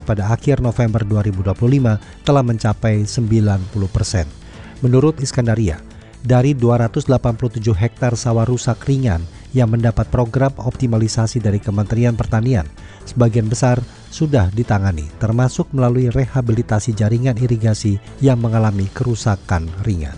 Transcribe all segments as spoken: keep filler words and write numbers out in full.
pada akhir November dua ribu dua puluh lima telah mencapai sembilan puluh persen. Menurut Iskandaria, dari dua ratus delapan puluh tujuh hektar sawah rusak ringan yang mendapat program optimalisasi dari Kementerian Pertanian, sebagian besar sudah ditangani, termasuk melalui rehabilitasi jaringan irigasi yang mengalami kerusakan ringan.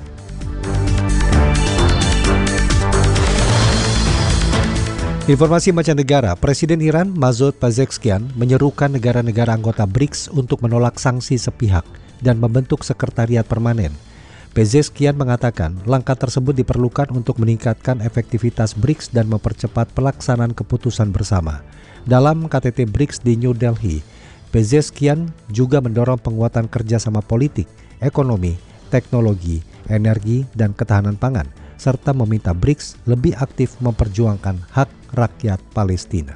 Informasi mancanegara, Presiden Iran Masoud Pezeshkian menyerukan negara-negara anggota B R I C S untuk menolak sanksi sepihak dan membentuk sekretariat permanen. Pezeshkian mengatakan langkah tersebut diperlukan untuk meningkatkan efektivitas B R I C S dan mempercepat pelaksanaan keputusan bersama. Dalam K T T B R I C S di New Delhi, Pezeshkian juga mendorong penguatan kerjasama politik, ekonomi, teknologi, energi, dan ketahanan pangan, serta meminta B R I C S lebih aktif memperjuangkan hak rakyat Palestina.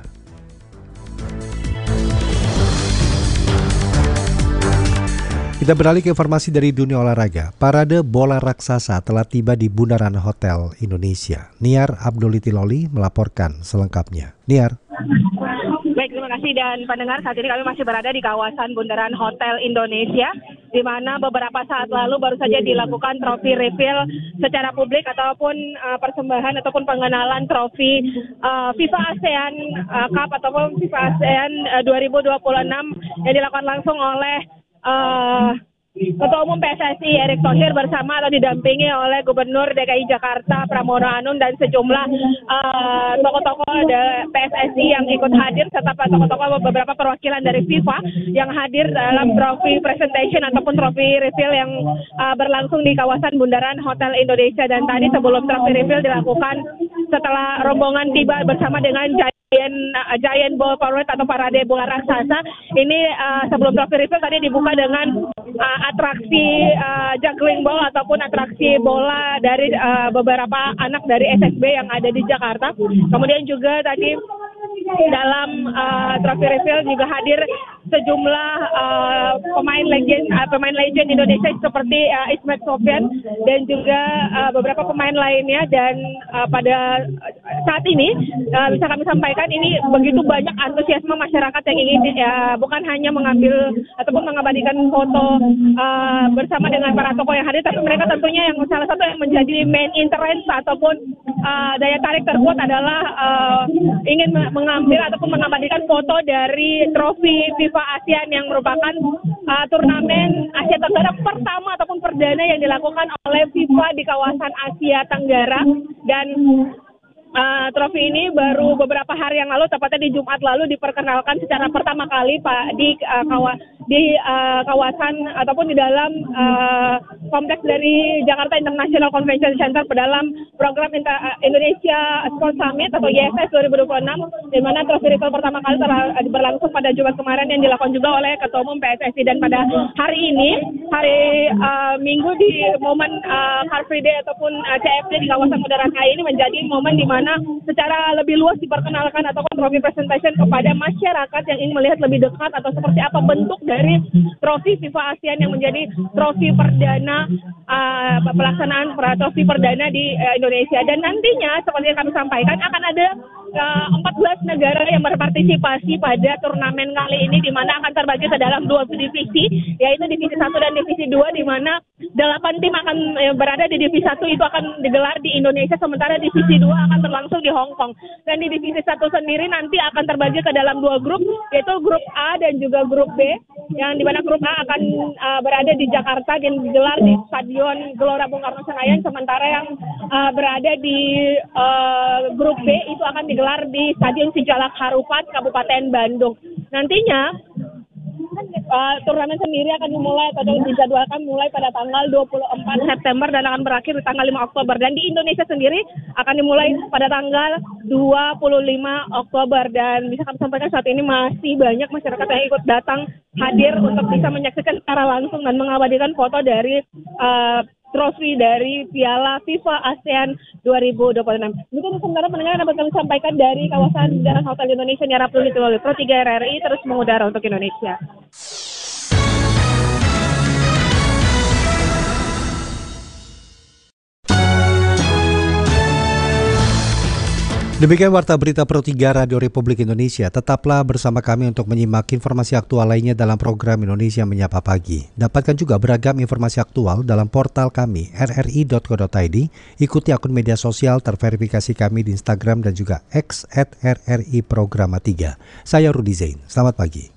Kita beralih ke informasi dari dunia olahraga. Parade bola raksasa telah tiba di Bundaran Hotel Indonesia. Niar Abdullitiloli melaporkan selengkapnya. Niar. Baik, terima kasih dan pendengar, saat ini kami masih berada di kawasan Bundaran Hotel Indonesia, di mana beberapa saat lalu baru saja dilakukan trofi reveal secara publik ataupun uh, persembahan ataupun pengenalan trofi uh, FIFA ASEAN uh, Cup ataupun FIFA ASEAN uh, dua ribu dua puluh enam yang dilakukan langsung oleh uh, Ketua Umum P S S I Erick Thohir bersama atau didampingi oleh Gubernur D K I Jakarta Pramono Anung dan sejumlah uh, tokoh-tokoh P S S I yang ikut hadir serta tokoh-tokoh beberapa perwakilan dari FIFA yang hadir dalam trofi presentation ataupun trofi reveal yang uh, berlangsung di kawasan Bundaran Hotel Indonesia. Dan tadi sebelum trofi reveal dilakukan setelah rombongan tiba bersama dengan Giant, uh, Giant Ball Parade atau parade bola raksasa. Ini uh, sebelum trofi reveal tadi dibuka dengan uh, atraksi uh, juggling ball ataupun atraksi bola dari uh, beberapa anak dari S S B yang ada di Jakarta. Kemudian juga tadi dalam uh, trofi reveal juga hadir sejumlah uh, pemain legend uh, pemain legend Indonesia seperti uh, Ismet Sofyan dan juga uh, beberapa pemain lainnya. Dan uh, pada saat ini uh, bisa kami sampaikan ini begitu banyak antusiasme masyarakat yang ingin uh, bukan hanya mengambil ataupun mengabadikan foto uh, bersama dengan para tokoh yang hadir, tapi mereka tentunya yang salah satu yang menjadi main interest ataupun uh, daya tarik terkuat adalah uh, ingin mengambil ataupun mengabadikan foto dari trofi FIFA ASEAN yang merupakan uh, turnamen Asia Tenggara pertama ataupun perdana yang dilakukan oleh FIFA di kawasan Asia Tenggara. Dan Uh, trofi ini baru beberapa hari yang lalu, tepatnya di Jumat lalu, diperkenalkan secara pertama kali Pak di uh, kawa, di uh, kawasan ataupun di dalam uh, kompleks dari Jakarta International Convention Center dalam program Inter- uh, Indonesia Sport Summit atau I S S dua ribu dua puluh enam, di mana trofi reveal pertama kali telah berlangsung pada Jumat kemarin yang dilakukan juga oleh Ketua Umum P S S I. Dan pada hari ini, hari uh, Minggu, di momen uh, Car Free Day ataupun uh, C F D di kawasan Bundaran H I ini menjadi momen di mana secara lebih luas diperkenalkan atau trofi presentation kepada masyarakat yang ingin melihat lebih dekat atau seperti apa bentuk dari trofi FIFA ASEAN yang menjadi trofi perdana uh, pelaksanaan trofi perdana di uh, Indonesia. Dan nantinya seperti yang kami sampaikan akan ada uh, empat belas negara yang berpartisipasi pada turnamen kali ini, di mana akan terbagi ke dalam dua divisi, yaitu divisi satu dan divisi dua, di mana delapan tim akan eh, berada di divisi satu itu akan digelar di Indonesia, sementara divisi dua akan berlangsung di Hong Kong. Dan di divisi satu sendiri nanti akan terbagi ke dalam dua grup, yaitu grup A dan juga grup B, yang di mana grup A akan uh, berada di Jakarta dan digelar di Stadion Gelora Bung Karno Senayan, sementara yang uh, berada di uh, grup B itu akan digelar di Stadion Sijalak Harupat, Kabupaten Bandung. Nantinya Uh, turnamen sendiri akan dimulai atau dijadwalkan mulai pada tanggal dua puluh empat September dan akan berakhir di tanggal lima Oktober. Dan di Indonesia sendiri akan dimulai pada tanggal dua puluh lima Oktober. Dan bisa kami sampaikan saat ini masih banyak masyarakat yang ikut datang hadir untuk bisa menyaksikan secara langsung dan mengabadikan foto dari uh, trofi dari Piala FIFA ASEAN dua ribu dua puluh enam. Mungkin sementara pendengar dapat kami sampaikan dari kawasan Bundaran Hotel Indonesia, Niar Abdullitiloli, Pro tiga R R I terus mengudara untuk Indonesia. Demikian Warta Berita Pro tiga Radio Republik Indonesia. Tetaplah bersama kami untuk menyimak informasi aktual lainnya dalam program Indonesia Menyapa Pagi. Dapatkan juga beragam informasi aktual dalam portal kami r r i dot co dot i d. Ikuti akun media sosial terverifikasi kami di Instagram dan juga X at r r i programa tiga. Saya Rudi Zain. Selamat pagi.